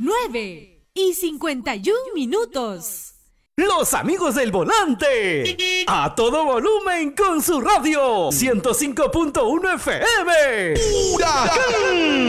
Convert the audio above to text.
9:51. Los amigos del volante. A todo volumen con su radio. 105.1 FM. ¡Huracán!